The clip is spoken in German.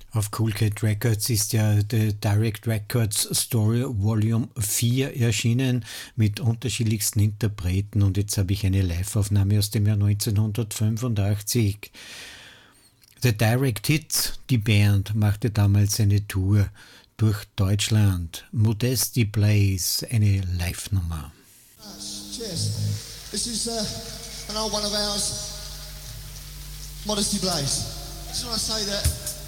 Auf Cool Cat Records ist ja The Direct Records Story Volume 4 erschienen mit unterschiedlichsten Interpreten und jetzt habe ich eine Live-Aufnahme aus dem Jahr 1985. The Direct Hits, die Band, machte damals eine Tour durch Deutschland. Modesty Plays, eine Live-Nummer. Cheers. This is an old one of ours, Modesty Blaze. I just want to say that